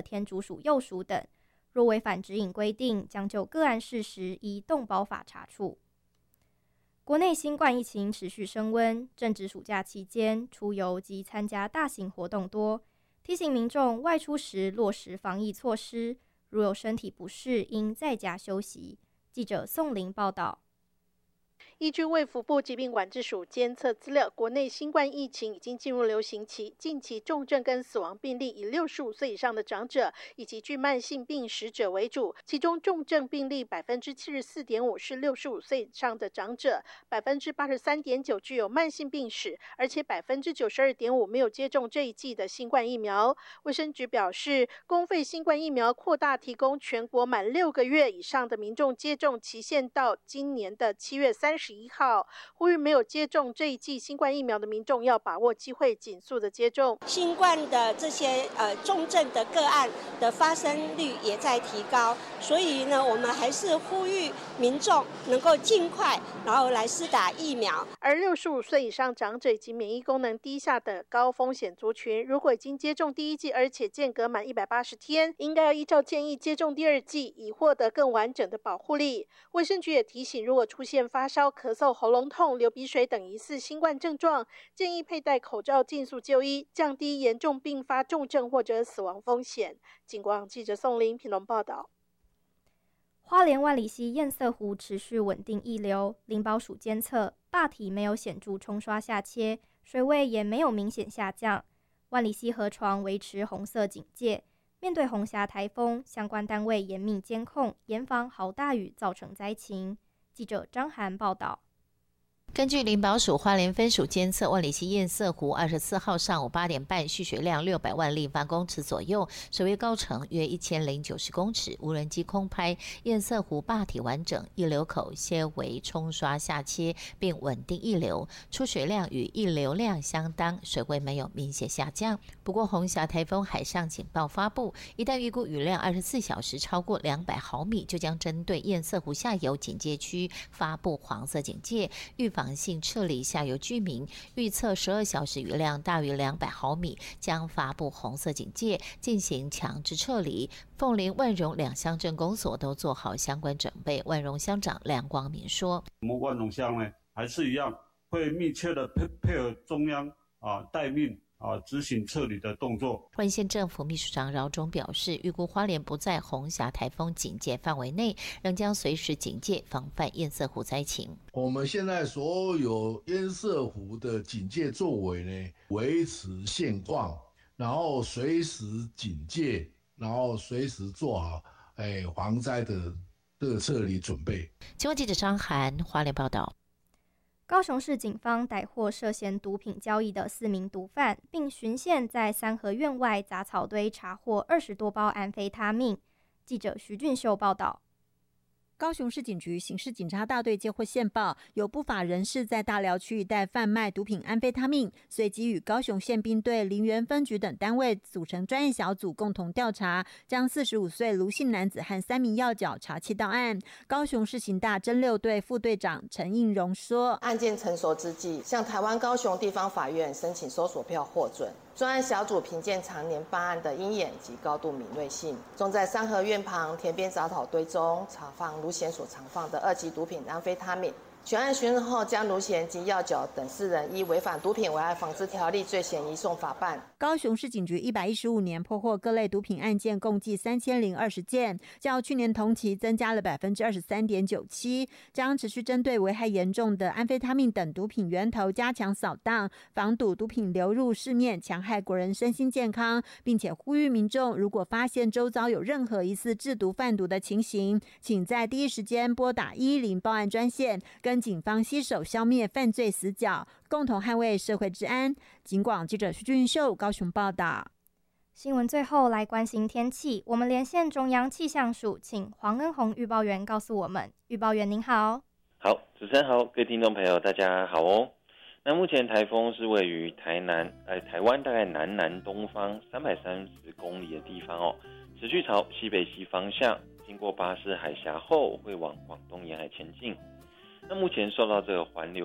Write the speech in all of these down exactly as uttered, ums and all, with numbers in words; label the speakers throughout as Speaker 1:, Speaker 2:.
Speaker 1: 天竺鼠、鼬鼠等，若违反指引规定，将就个案事实依动保法查处。国内新冠疫情持续升温，正值暑假期间，出游及参加大型活动多，提醒民众外出时落实防疫措施，如有身体不适，应在家休息。记者宋玲报道。
Speaker 2: 依据卫福部疾病管制署监测资料，国内新冠疫情已经进入流行期，近期重症跟死亡病例以六十五岁以上的长者以及具慢性病史者为主，其中重症病例 百分之七十四点五 是六十五岁以上的长者， 百分之八十三点九 具有慢性病史，而且 百分之九十二点五 没有接种这一剂的新冠疫苗。卫生局表示，公费新冠疫苗扩大提供全国满六个月以上的民众接种期限到今年的七月三十一号，呼吁没有接种这一剂新冠疫苗的民众要把握机会，尽速的接种。
Speaker 3: 新冠的这些呃重症的个案的发生率也在提高，所以呢，我们还是呼吁民众能够尽快然后来施打疫苗。
Speaker 2: 而六十五岁以上长者以及免疫功能低下的高风险族群，如果已经接种第一剂，而且间隔满一百八十天，应该要依照建议接种第二剂，以获得更完整的保护力。卫生局也提醒，如果出现发烧、咳嗽、喉咙痛、流鼻水等疑似新冠症状，建议佩戴口罩，尽速就医，降低严重并发重症或者死亡风险。警广记者宋玲屏东报道。
Speaker 1: 花莲万里溪堰塞湖持续稳定溢流，林保署监测坝体没有显著冲刷下切，水位也没有明显下降。万里溪河床维持红色警戒，面对红霞台风，相关单位严密监控，严防豪大雨造成灾情。记者张涵报道。
Speaker 4: 根据林保署花莲分署监测，万里溪堰塞湖二十四号上午八点半蓄水量六百万立方公尺左右，水位高程约一千零九十公尺。无人机空拍堰塞湖坝体完整，溢流口些微冲刷下切，并稳定溢流，出水量与溢流量相当，水位没有明显下降。不过红霞台风海上警报发布，一旦预估雨量二十四小时超过两百毫米，就将针对堰塞湖下游警戒区发布黄色警戒，预防防性撤离下游居民，预测十二小时雨量大于两百毫米，将发布红色警戒，进行强制撤离。凤林、万荣两乡镇公所都做好相关准备。万荣乡长梁光明说：“
Speaker 5: 我们万荣乡呢，还是一样会密切的配配合中央啊待命。”啊，执行撤离的动作。
Speaker 4: 花莲县政府秘书长饶忠表示，预估花莲不在红霞台风警戒范围内，仍将随时警戒，防范堰塞湖灾情。
Speaker 6: 我们现在所有堰塞湖的警戒作为呢，维持现况，然后随时警戒，然后随时做好哎防灾的这个撤离准备。
Speaker 4: 新闻记者张涵花莲报道。
Speaker 1: 高雄市警方逮获涉嫌毒品交易的四名毒贩，并循线在三合院外杂草堆查获二十多包安非他命。记者徐俊秀报道。
Speaker 7: 高雄市警局刑事警察大队接获线报，有不法人士在大寮区一带贩卖毒品安非他命，随即与高雄县兵队、林园分局等单位组成专业小组，共同调查，将四十五岁卢姓男子和三名要角查缉到案。高雄市刑大侦六队副队长陈应荣说：“
Speaker 8: 案件成熟之际，向台湾高雄地方法院申请搜索票获准。专案小组凭借常年办案的鹰眼及高度敏锐性，终在三合院旁田边杂草堆中查放卢嫌所藏放的二级毒品安非他命。全案询问后，将卢嫌及药角等四人依违反毒品危害防治条例罪嫌移送法办。
Speaker 7: 高雄市警局一百一十五年破获各类毒品案件共计三千零二十件，较去年同期增加了百分之二十三点九七。将持续针对危害严重的安非他命等毒品源头加强扫荡，防堵毒品流入市面，强害国人身心健康，并且呼吁民众，如果发现周遭有任何疑似制毒贩毒的情形，请在第一时间拨打一一零报案专线，跟警方携手消灭犯罪死角，共同捍卫社会治安。警广记者徐俊秀高雄报道。
Speaker 1: 新闻最后来关心天气，我们连线中央气象署，请黄恩宏预报员告诉我们。预报员您好。
Speaker 9: 好，主持人好，各位听众朋友大家好哦。那目前台风是位于台南呃台湾大概南南东方三百三十公里的地方哦，持续朝西北西方向，经过巴士海峡后会往广东沿海前进。那目前受到这个环流影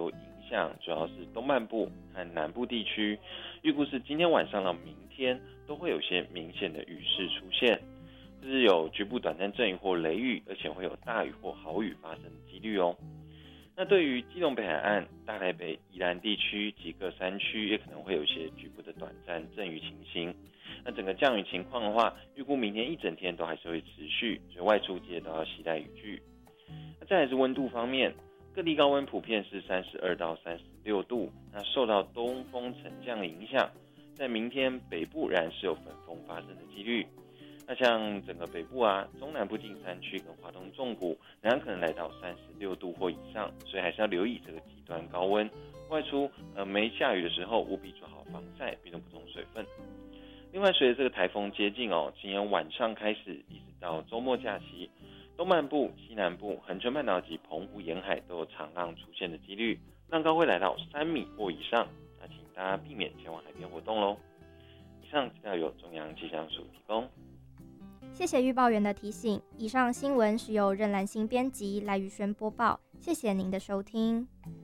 Speaker 9: 响主要是东半部和南部地区，预估是今天晚上到明天都会有些明显的雨势出现，就是有局部短暂阵雨或雷雨，而且会有大雨或豪雨发生的几率哦。那对于基隆北海岸、大台北、宜兰地区及各山区，也可能会有一些局部的短暂阵雨情形。那整个降雨情况的话，预估明天一整天都还是会持续，所以外出记得都要携带雨具。那再来是温度方面，各地高温普遍是三十二到三十六度，那受到东风沉降的影响，在明天北部仍然是有粉风发生的几率。那像整个北部啊、中南部近山区跟华东纵谷，仍然可能来到三十六度或以上，所以还是要留意这个极端高温。外出呃没下雨的时候，务必做好防晒，并补充水分。另外，随着这个台风接近哦，今天晚上开始一直到周末假期，东半部、西南部、恒春半岛及澎湖沿海都有长浪出现的几率，浪高会来到三米或以上。那请大家避免前往海边活动喽。以上资料由中央气象署提供。
Speaker 1: 谢谢预报员的提醒。以上新闻是由任兰心编辑，赖宇轩播报。谢谢您的收听。